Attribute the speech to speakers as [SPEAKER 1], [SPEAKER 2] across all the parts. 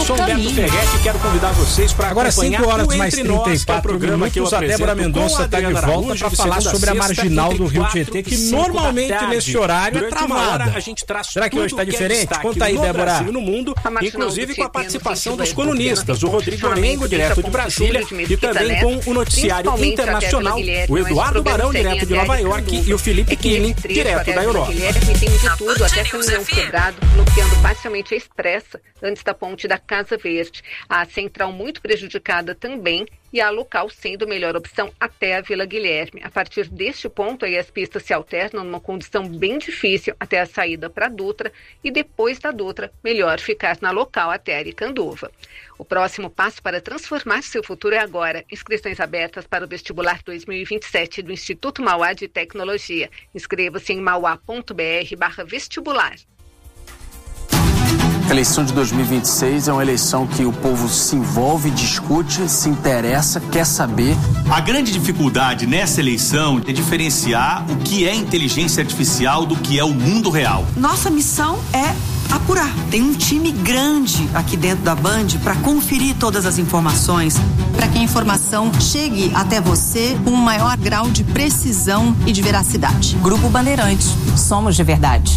[SPEAKER 1] sou Humberto Ferretti e quero convidar vocês para
[SPEAKER 2] agora
[SPEAKER 1] acompanhar
[SPEAKER 2] 5 horas
[SPEAKER 1] o
[SPEAKER 2] mais
[SPEAKER 1] Entre Nós,
[SPEAKER 2] 34
[SPEAKER 1] programa que eu
[SPEAKER 2] minutos. A Débora Mendonça está de volta para falar sobre a marginal do Rio Tietê, que normalmente nesse horário é travada.
[SPEAKER 1] A gente traz
[SPEAKER 2] Será que hoje está diferente? Conta aí, Débora.
[SPEAKER 1] No mundo, inclusive com a participação dos colunistas, o Rodrigo Orengo, direto de Brasília, e também com o noticiário internacional, o Eduardo Barão, direto de Nova York, e o Felipe Killing, direto da Europa.
[SPEAKER 3] Tem de tudo, até caminhão quebrado, bloqueando parcialmente a expressa antes da ponte da Casa Verde. A central muito prejudicada também e a local sendo a melhor opção até a Vila Guilherme. A partir deste ponto, aí as pistas se alternam numa condição bem difícil até a saída para a Dutra e depois da Dutra, melhor ficar na local até Aricanduva. O próximo passo para transformar seu futuro é agora. Inscrições abertas para o vestibular 2027 do Instituto Mauá de Tecnologia. Inscreva-se em mauá.br/vestibular.
[SPEAKER 4] A eleição de 2026 é uma eleição que o povo se envolve, discute, se interessa, quer saber.
[SPEAKER 5] A grande dificuldade nessa eleição é diferenciar o que é inteligência artificial do que é o mundo real.
[SPEAKER 6] Nossa missão é apurar. Tem um time grande aqui dentro da Band para conferir todas as informações.
[SPEAKER 7] Para que a informação chegue até você com um maior grau de precisão e de veracidade.
[SPEAKER 8] Grupo Bandeirantes. Somos de verdade.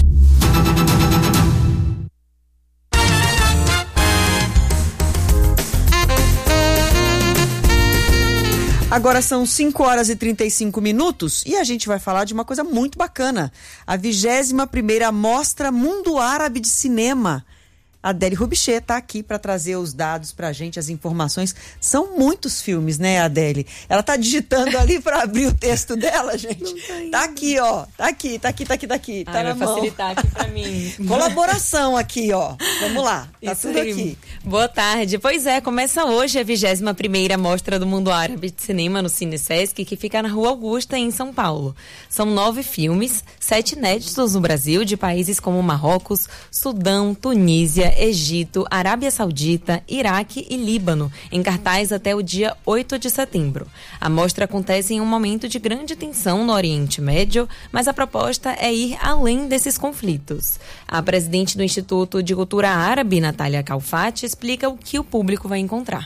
[SPEAKER 9] Agora são 5 horas e 35 minutos e a gente vai falar de uma coisa muito bacana. A 21ª Mostra Mundo Árabe de Cinema. A Adélie Rubichê está aqui para trazer os dados para a gente, as informações. São muitos filmes, né, Adélie? Ela está digitando ali para abrir o texto dela, gente. Tá aqui, ó. Tá aqui. Tá na mão.
[SPEAKER 10] Vai facilitar aqui para mim.
[SPEAKER 9] Colaboração aqui, ó. Vamos lá. Tá
[SPEAKER 10] Isso
[SPEAKER 9] tudo
[SPEAKER 10] aí.
[SPEAKER 9] aqui.
[SPEAKER 10] Boa tarde. Pois é, começa hoje a 21ª Mostra do Mundo Árabe de Cinema no Cine Sesc, que fica na Rua Augusta, em São Paulo. São 9 filmes, 7 inéditos no Brasil, de países como Marrocos, Sudão, Tunísia, Egito, Arábia Saudita, Iraque e Líbano, em cartaz até o dia 8 de setembro. A mostra acontece em um momento de grande tensão no Oriente Médio, mas a proposta é ir além desses conflitos. A presidente do Instituto de Cultura Árabe, Natália Calfati, explica o que o público vai encontrar.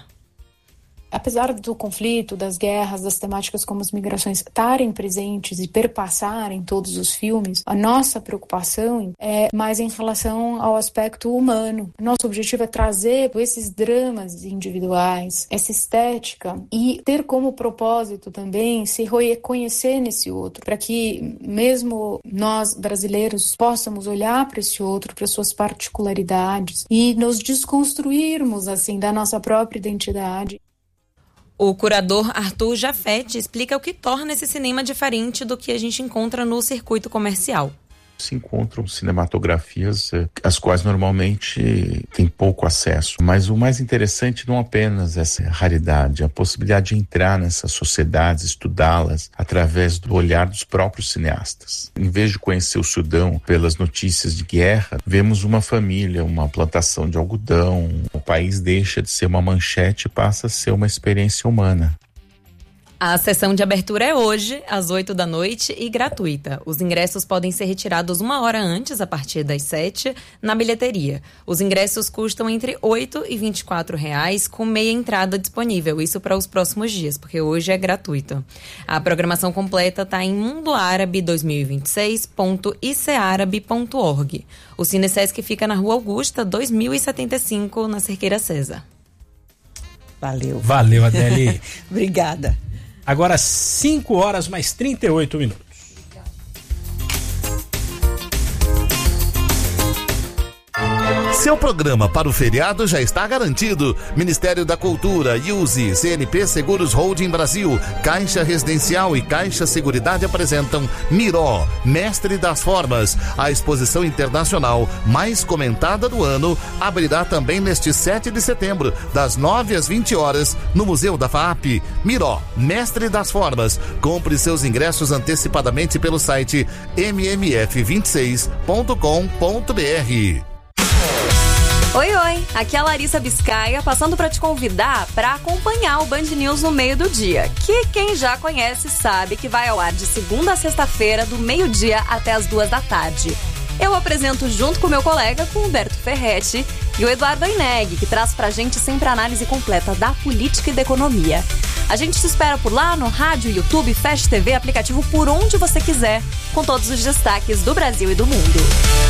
[SPEAKER 11] Apesar do conflito, das guerras, das temáticas como as migrações estarem presentes e perpassarem todos os filmes, a nossa preocupação é mais em relação ao aspecto humano. Nosso objetivo é trazer esses dramas individuais, essa estética e ter como propósito também se reconhecer nesse outro, para que mesmo nós brasileiros possamos olhar para esse outro, para suas particularidades e nos desconstruirmos assim da nossa própria identidade.
[SPEAKER 10] O curador Arthur Jafet explica o que torna esse cinema diferente do que a gente encontra no circuito comercial.
[SPEAKER 12] Se encontram cinematografias às quais normalmente tem pouco acesso, mas o mais interessante não apenas essa raridade, a possibilidade de entrar nessas sociedades, estudá-las através do olhar dos próprios cineastas. Em vez de conhecer o Sudão pelas notícias de guerra, vemos uma família, uma plantação de algodão. O país deixa de ser uma manchete e passa a ser uma experiência humana.
[SPEAKER 10] A sessão de abertura é hoje, às 8 da noite e gratuita. Os ingressos podem ser retirados 1 hora antes, a partir das 7, na bilheteria. Os ingressos custam entre R$ 8 e R$ 24, com meia entrada disponível. Isso para os próximos dias, porque hoje é gratuito. A programação completa está em mundoarabe2026.icearabe.org. O Cine Sesc fica na Rua Augusta, 2075, na Cerqueira César.
[SPEAKER 9] Valeu,
[SPEAKER 2] Adélie.
[SPEAKER 9] Obrigada.
[SPEAKER 2] Agora 5 horas mais 38 minutos.
[SPEAKER 13] Seu programa para o feriado já está garantido. Ministério da Cultura, USE, CNP Seguros Holding Brasil, Caixa Residencial e Caixa Seguridade apresentam Miró, Mestre das Formas. A exposição internacional mais comentada do ano abrirá também neste 7 de setembro, das 9 às 20 horas, no Museu da FAAP. Miró, Mestre das Formas. Compre seus ingressos antecipadamente pelo site mmf26.com.br.
[SPEAKER 14] Oi, aqui é a Larissa Biscaia, passando para te convidar para acompanhar o Band News no meio do dia, que quem já conhece sabe que vai ao ar de segunda a sexta-feira, do meio-dia até as 2 da tarde. Eu apresento junto com meu colega, com Humberto Ferretti, e o Eduardo Aineg, que traz pra gente sempre a análise completa da política e da economia. A gente te espera por lá no rádio, YouTube, Fast TV, aplicativo por onde você quiser, com todos os destaques do Brasil e do mundo.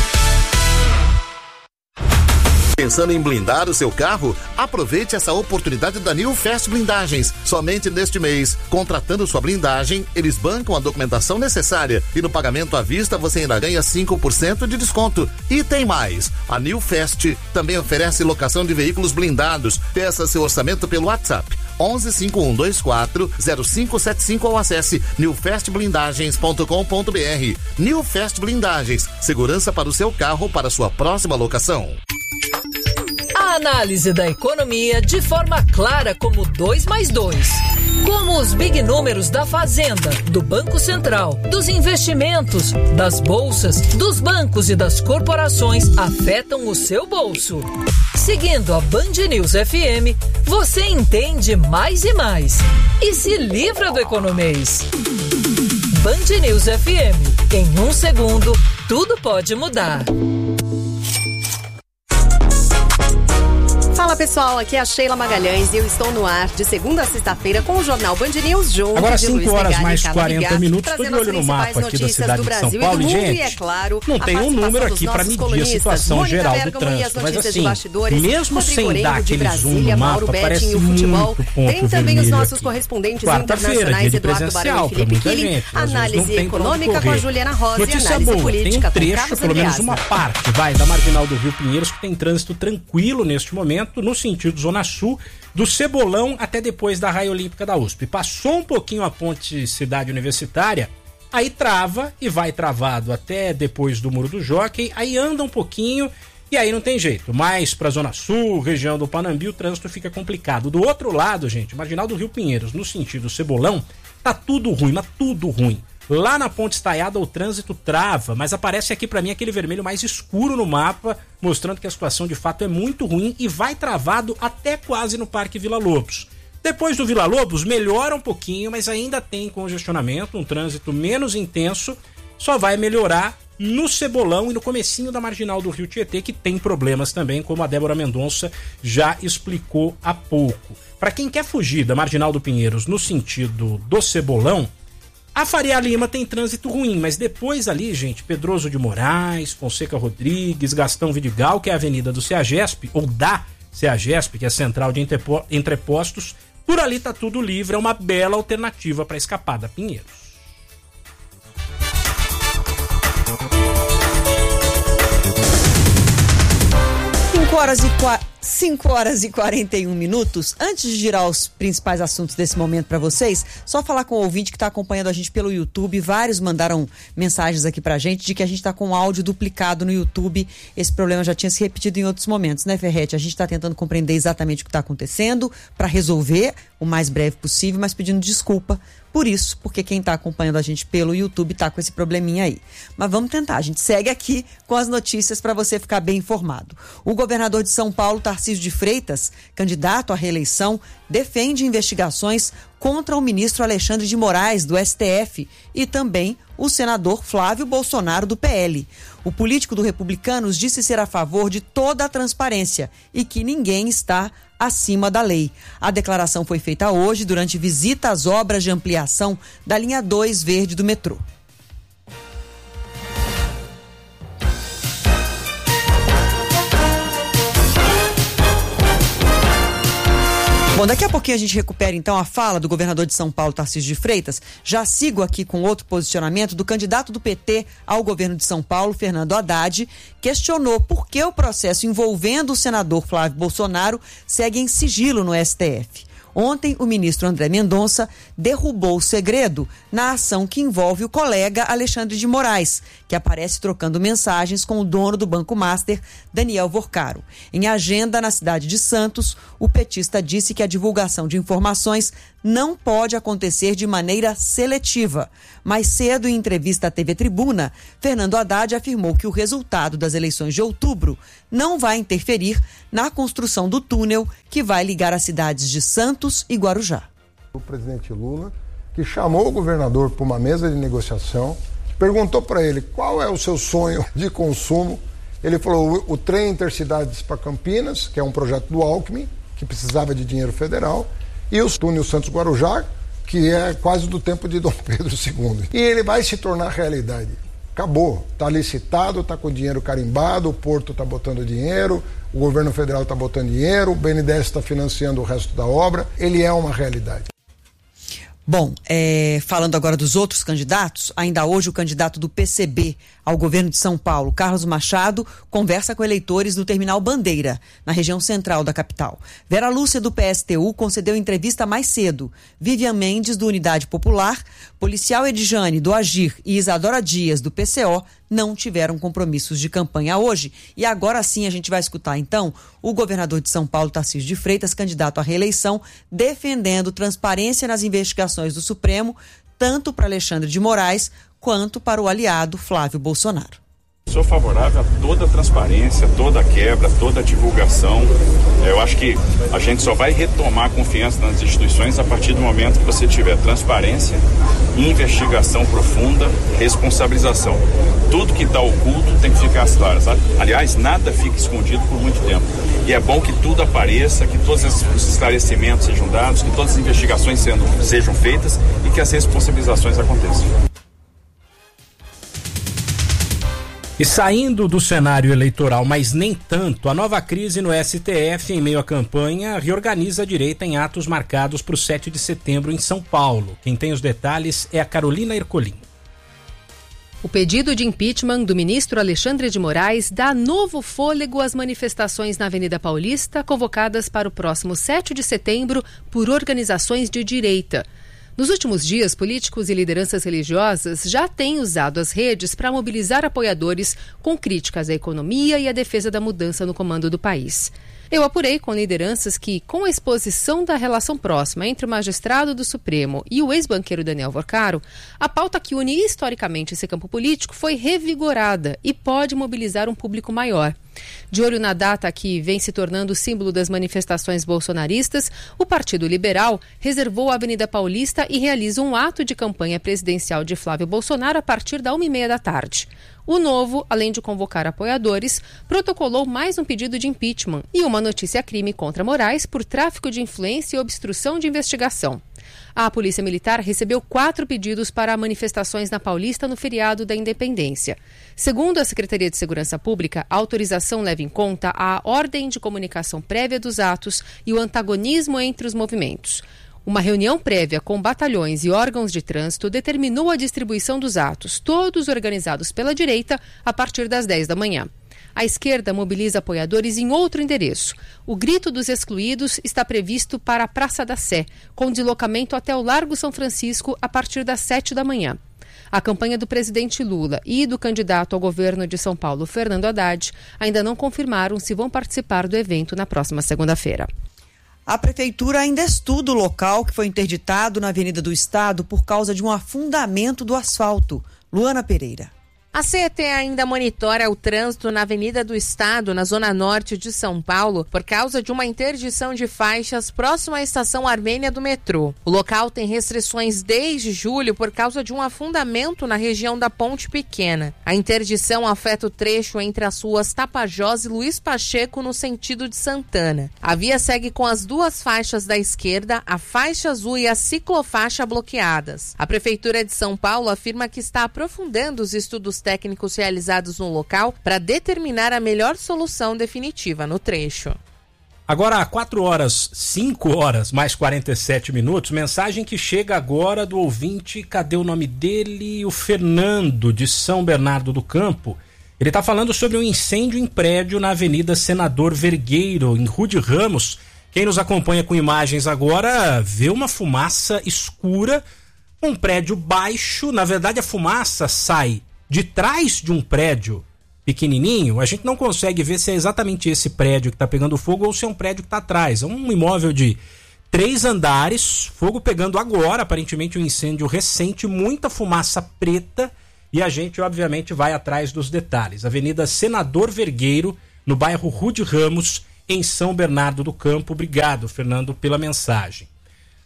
[SPEAKER 13] Pensando em blindar o seu carro? Aproveite essa oportunidade da New Fast Blindagens. Somente neste mês, contratando sua blindagem, eles bancam a documentação necessária e no pagamento à vista você ainda ganha 5% de desconto. E tem mais, a New Fast também oferece locação de veículos blindados. Peça seu orçamento pelo WhatsApp 11 5124 0575 ou acesse newfastblindagens.com.br. New Fast Blindagens, segurança para o seu carro para sua próxima locação.
[SPEAKER 15] A análise da economia de forma clara como 2 mais 2. Como os big números da Fazenda, do Banco Central, dos investimentos, das bolsas, dos bancos e das corporações afetam o seu bolso. Seguindo a Band News FM, você entende mais e mais. E se livra do economês. Band News FM. Em 1 segundo, tudo pode mudar.
[SPEAKER 16] Fala pessoal, aqui é a Sheila Magalhães e eu estou no ar de segunda a sexta-feira com o Jornal Band News junto
[SPEAKER 2] agora
[SPEAKER 16] de
[SPEAKER 2] 5 horas
[SPEAKER 16] Megali,
[SPEAKER 2] mais
[SPEAKER 16] Carla
[SPEAKER 2] 40
[SPEAKER 16] Bigar,
[SPEAKER 2] minutos, estou de olho no mapa aqui da cidade de São Paulo e, gente,
[SPEAKER 16] é claro,
[SPEAKER 2] não tem um número aqui para medir a situação geral do trânsito, mas assim, mesmo sem dar aquele zoom no mapa, parece muito ponto
[SPEAKER 16] tem também
[SPEAKER 2] vermelho
[SPEAKER 16] os nossos
[SPEAKER 2] aqui.
[SPEAKER 16] correspondentes
[SPEAKER 2] Quarta-feira, dia de
[SPEAKER 16] internacionais, Eduardo Barão e Felipe Killing, análise econômica com a Juliana Rosa e análise política
[SPEAKER 2] tem um
[SPEAKER 16] com
[SPEAKER 2] trecho,
[SPEAKER 16] Carlos
[SPEAKER 2] pelo menos
[SPEAKER 16] Andreasa.
[SPEAKER 2] uma parte, da Marginal do Rio Pinheiros, que tem trânsito tranquilo neste momento, no sentido Zona Sul, do Cebolão até depois da Raia Olímpica da USP. Passou um pouquinho a ponte Cidade Universitária, aí trava e vai travado até depois do Muro do Jockey, aí anda um pouquinho e aí não tem jeito. Mais pra Zona Sul, região do Panambi, o trânsito fica complicado. Do outro lado, gente, Marginal do Rio Pinheiros, no sentido Cebolão, tá tudo ruim, mas tudo ruim. Lá na Ponte Estaiada o trânsito trava, mas aparece aqui pra mim aquele vermelho mais escuro no mapa, mostrando que a situação de fato é muito ruim e vai travado até quase no Parque Vila Lobos. Depois do Vila Lobos melhora um pouquinho, mas ainda tem congestionamento, um trânsito menos intenso, só vai melhorar no Cebolão e no comecinho da Marginal do Rio Tietê, que tem problemas também, como a Débora Mendonça já explicou há pouco. Para quem quer fugir da Marginal do Pinheiros no sentido do Cebolão, a Faria Lima tem trânsito ruim, mas depois ali, gente, Pedroso de Moraes, Fonseca Rodrigues, Gastão Vidigal, que é a avenida do CEAGESP, ou da CEAGESP, que é a central de entrepostos, por ali tá tudo livre, é uma bela alternativa para escapar da Pinheiros.
[SPEAKER 9] 5 horas e 41 minutos. Antes de girar os principais assuntos desse momento para vocês, só falar com o ouvinte que está acompanhando a gente pelo YouTube. Vários mandaram mensagens aqui pra gente de que a gente está com o áudio duplicado no YouTube. Esse problema já tinha se repetido em outros momentos, né, Ferretti? A gente está tentando compreender exatamente o que está acontecendo para resolver o mais breve possível, mas pedindo desculpa por isso, porque quem está acompanhando a gente pelo YouTube está com esse probleminha aí. Mas vamos tentar, a gente segue aqui com as notícias para você ficar bem informado. O governador de São Paulo, Tarcísio de Freitas, candidato à reeleição, defende investigações contra o ministro Alexandre de Moraes, do STF, e também o senador Flávio Bolsonaro, do PL. O político do Republicanos disse ser a favor de toda a transparência e que ninguém está acima da lei. A declaração foi feita hoje durante visita às obras de ampliação da linha 2 verde do metrô. Bom, daqui a pouquinho a gente recupera então a fala do governador de São Paulo, Tarcísio de Freitas. Já sigo aqui com outro posicionamento do candidato do PT ao governo de São Paulo, Fernando Haddad, questionou por que o processo envolvendo o senador Flávio Bolsonaro segue em sigilo no STF. Ontem, o ministro André Mendonça derrubou o segredo na ação que envolve o colega Alexandre de Moraes, que aparece trocando mensagens com o dono do Banco Master, Daniel Vorcaro. Em agenda na cidade de Santos, o petista disse que a divulgação de informações não pode acontecer de maneira seletiva. Mais cedo, em entrevista à TV Tribuna, Fernando Haddad afirmou que o resultado das eleições de outubro não vai interferir na construção do túnel que vai ligar as cidades de Santos e Guarujá.
[SPEAKER 17] O presidente Lula, que chamou o governador para uma mesa de negociação, perguntou para ele qual é o seu sonho de consumo Ele falou o trem Intercidades para Campinas, que é um projeto do Alckmin, que precisava de dinheiro federal, e os túneis Santos-Guarujá, que é quase do tempo de Dom Pedro II. E ele vai se tornar realidade. Acabou. Está licitado, está com dinheiro carimbado, o Porto está botando dinheiro, o governo federal está botando dinheiro, o BNDES está financiando o resto da obra. Ele é uma realidade.
[SPEAKER 9] Bom, falando agora dos outros candidatos, ainda hoje o candidato do PCB ao governo de São Paulo, Carlos Machado, conversa com eleitores do Terminal Bandeira, na região central da capital. Vera Lúcia, do PSTU, concedeu entrevista mais cedo. Vivian Mendes, do Unidade Popular, policial Edjane, do Agir, e Isadora Dias, do PCO, não tiveram compromissos de campanha hoje. E agora sim a gente vai escutar, então, o governador de São Paulo, Tarcísio de Freitas, candidato à reeleição, defendendo transparência nas investigações do Supremo, tanto para Alexandre de Moraes quanto para o aliado Flávio Bolsonaro.
[SPEAKER 18] Sou favorável a toda a transparência, toda a quebra, toda a divulgação. Eu acho que a gente só vai retomar a confiança nas instituições a partir do momento que você tiver transparência, investigação profunda, responsabilização. Tudo que está oculto tem que ficar às claras, sabe? Aliás, nada fica escondido por muito tempo. E é bom que tudo apareça, que todos os esclarecimentos sejam dados, que todas as investigações sejam feitas e que as responsabilizações aconteçam.
[SPEAKER 2] E saindo do cenário eleitoral, mas nem tanto, a nova crise no STF, em meio à campanha, reorganiza a direita em atos marcados para o 7 de setembro em São Paulo. Quem tem os detalhes é a Carolina Ercolim.
[SPEAKER 19] O pedido de impeachment do ministro Alexandre de Moraes dá novo fôlego às manifestações na Avenida Paulista, convocadas para o próximo 7 de setembro por organizações de direita. Nos últimos dias, políticos e lideranças religiosas já têm usado as redes para mobilizar apoiadores com críticas à economia e à defesa da mudança no comando do país. Eu apurei com lideranças que, com a exposição da relação próxima entre o magistrado do Supremo e o ex-banqueiro Daniel Vorcaro, a pauta que une historicamente esse campo político foi revigorada e pode mobilizar um público maior. De olho na data que vem se tornando símbolo das manifestações bolsonaristas, o Partido Liberal reservou a Avenida Paulista e realiza um ato de campanha presidencial de Flávio Bolsonaro a partir da 1h30 da tarde. O Novo, além de convocar apoiadores, protocolou mais um pedido de impeachment e uma notícia-crime contra Moraes por tráfico de influência e obstrução de investigação. A Polícia Militar recebeu 4 pedidos para manifestações na Paulista no feriado da Independência. Segundo a Secretaria de Segurança Pública, a autorização leva em conta a ordem de comunicação prévia dos atos e o antagonismo entre os movimentos. Uma reunião prévia com batalhões e órgãos de trânsito determinou a distribuição dos atos, todos organizados pela direita, a partir das 10 da manhã. A esquerda mobiliza apoiadores em outro endereço. O Grito dos Excluídos está previsto para a Praça da Sé, com deslocamento até o Largo São Francisco a partir das 7 da manhã. A campanha do presidente Lula e do candidato ao governo de São Paulo, Fernando Haddad, ainda não confirmaram se vão participar do evento na próxima segunda-feira.
[SPEAKER 9] A prefeitura ainda estuda o local que foi interditado na Avenida do Estado por causa de um afundamento do asfalto. Luana Pereira.
[SPEAKER 20] A CET ainda monitora o trânsito na Avenida do Estado, na zona norte de São Paulo, por causa de uma interdição de faixas próximo à estação Armênia do metrô. O local tem restrições desde julho por causa de um afundamento na região da Ponte Pequena. A interdição afeta o trecho entre as ruas Tapajós e Luiz Pacheco no sentido de Santana. A via segue com as 2 faixas da esquerda, a faixa azul e a ciclofaixa bloqueadas. A Prefeitura de São Paulo afirma que está aprofundando os estudos técnicos realizados no local para determinar a melhor solução definitiva no trecho.
[SPEAKER 2] Agora, 5 horas mais 47 minutos, mensagem que chega agora do ouvinte, cadê o nome dele? O Fernando, de São Bernardo do Campo. Ele está falando sobre um incêndio em prédio na Avenida Senador Vergueiro, em Rude Ramos. Quem nos acompanha com imagens agora vê uma fumaça escura, um prédio baixo. Na verdade, a fumaça sai de trás de um prédio pequenininho. A gente não consegue ver se é exatamente esse prédio que está pegando fogo ou se é um prédio que está atrás. É um imóvel de 3 andares, fogo pegando agora, aparentemente um incêndio recente, muita fumaça preta, e a gente obviamente vai atrás dos detalhes. Avenida Senador Vergueiro, no bairro Rude Ramos, em São Bernardo do Campo. Obrigado, Fernando, pela mensagem.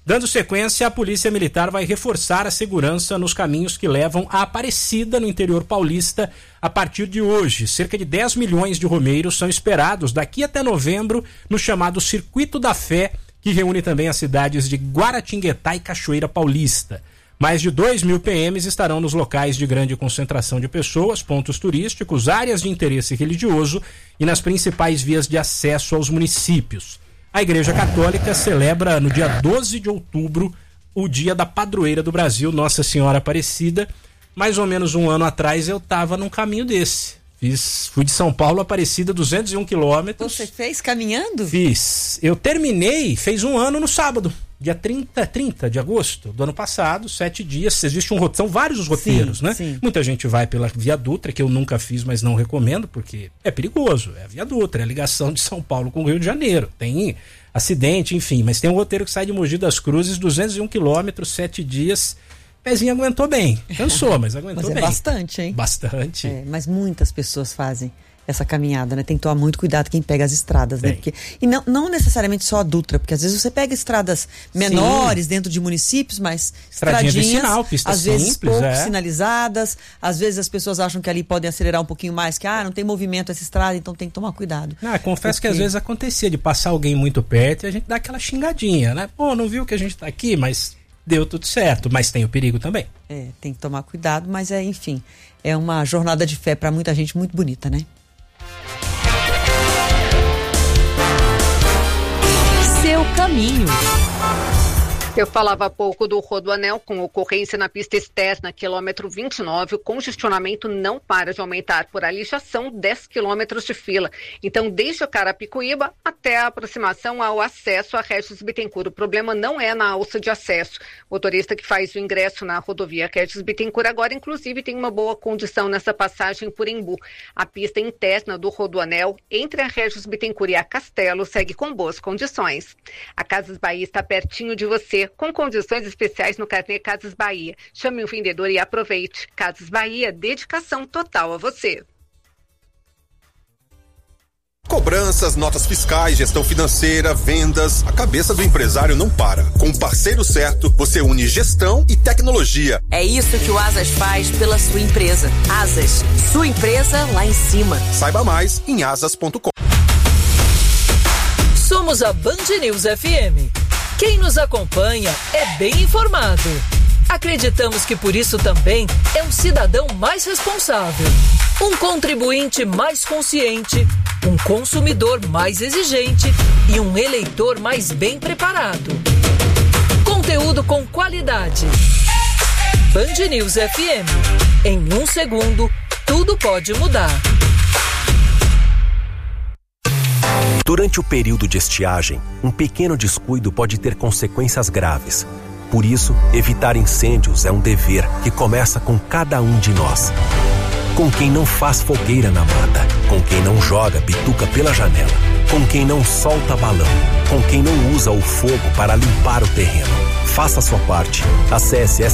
[SPEAKER 2] Dando sequência, a Polícia Militar vai reforçar a segurança nos caminhos que levam a Aparecida, no interior paulista, a partir de hoje. Cerca de 10 milhões de romeiros são esperados daqui até novembro no chamado Circuito da Fé, que reúne também as cidades de Guaratinguetá e Cachoeira Paulista. Mais de 2.000 PMs estarão nos locais de grande concentração de pessoas, pontos turísticos, áreas de interesse religioso e nas principais vias de acesso aos municípios. A Igreja Católica celebra no dia 12 de outubro o dia da padroeira do Brasil, Nossa Senhora Aparecida. Mais ou menos um ano atrás eu estava num caminho desse. Fui de São Paulo a Aparecida, 201 quilômetros.
[SPEAKER 9] Você fez caminhando?
[SPEAKER 2] Fiz. Eu terminei, fez um ano no sábado, dia 30 de agosto do ano passado, 7 dias. Existe são vários os roteiros,
[SPEAKER 9] sim,
[SPEAKER 2] né?
[SPEAKER 9] Sim.
[SPEAKER 2] Muita gente vai pela Via Dutra, que eu nunca fiz, mas não recomendo, porque é perigoso. É a Via Dutra, é a ligação de São Paulo com o Rio de Janeiro. Tem acidente, enfim, mas tem um roteiro que sai de Mogi das Cruzes, 201 quilômetros, 7 dias. Pezinho aguentou bem. Cansou, mas aguentou bem.
[SPEAKER 9] Mas é bastante, hein?
[SPEAKER 2] Bastante.
[SPEAKER 9] Mas muitas pessoas fazem essa caminhada, né? Tem que tomar muito cuidado quem pega as estradas, né? Porque, e não necessariamente só a Dutra, porque às vezes você pega estradas menores dentro de municípios, mas estradinhas,
[SPEAKER 2] vicinal, pista
[SPEAKER 9] às vezes
[SPEAKER 2] simples,
[SPEAKER 9] pouco sinalizadas, às vezes as pessoas acham que ali podem acelerar um pouquinho mais, que não tem movimento essa estrada, então tem que tomar cuidado.
[SPEAKER 2] Confesso que às vezes acontecia de passar alguém muito perto e a gente dá aquela xingadinha, né? Pô, não viu que a gente tá aqui, mas deu tudo certo, mas tem o perigo também.
[SPEAKER 9] Tem que tomar cuidado, mas enfim, é uma jornada de fé para muita gente muito bonita, né?
[SPEAKER 14] Seu caminho.
[SPEAKER 3] Eu falava há pouco do Rodoanel, com ocorrência na pista externa, quilômetro 29, o congestionamento não para de aumentar. Por ali já são 10 quilômetros de fila. Então, desde o Carapicuíba até a aproximação ao acesso a Regis Bittencourt. O problema não é na alça de acesso. O motorista que faz o ingresso na rodovia Regis Bittencourt agora, inclusive, tem uma boa condição nessa passagem por Embu. A pista interna do Rodoanel, entre a Regis Bittencourt e a Castelo, segue com boas condições. A Casas Bahia está pertinho de você, com condições especiais no carnê Casas Bahia. Chame um vendedor e aproveite. Casas Bahia, dedicação total a você.
[SPEAKER 21] Cobranças, notas fiscais, gestão financeira, vendas, a cabeça do empresário não para. Com o parceiro certo, você une gestão e tecnologia.
[SPEAKER 22] É isso que o Asas faz pela sua empresa. Asas, sua empresa lá em cima.
[SPEAKER 21] Saiba mais em asas.com.
[SPEAKER 15] Somos a Band News FM. Quem nos acompanha é bem informado. Acreditamos que por isso também é um cidadão mais responsável, um contribuinte mais consciente, um consumidor mais exigente e um eleitor mais bem preparado. Conteúdo com qualidade. Band News FM. Em 1 segundo, tudo pode mudar.
[SPEAKER 23] Durante o período de estiagem, um pequeno descuido pode ter consequências graves. Por isso, evitar incêndios é um dever que começa com cada um de nós. Com quem não faz fogueira na mata, com quem não joga bituca pela janela, com quem não solta balão, com quem não usa o fogo para limpar o terreno. Faça a sua parte. Acesse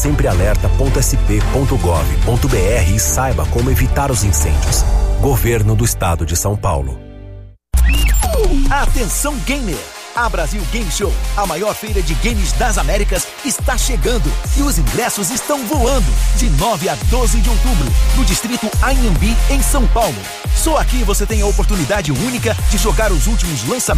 [SPEAKER 23] spsemprealerta.sp.gov.br e saiba como evitar os incêndios. Governo do Estado de São Paulo.
[SPEAKER 24] Atenção gamer! A Brasil Game Show, a maior feira de games das Américas, está chegando e os ingressos estão voando. De 9 a 12 de outubro, no distrito Anhembi, em São Paulo. Só aqui você tem a oportunidade única de jogar os últimos lançamentos